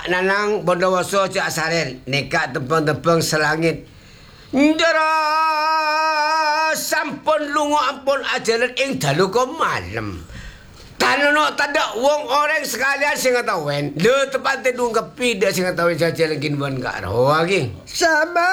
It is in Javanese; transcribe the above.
Nanang Bondowoso Cak Saren nekak tepeng-tepeng selangit. Ndara sampun lunga ampun ajaran ing dalu malem. Tanono tadak wong orang sekalian sing ngetawen. Lho tepate nungkepi dak sing ngetawen jajal kin bon karo iki. Sama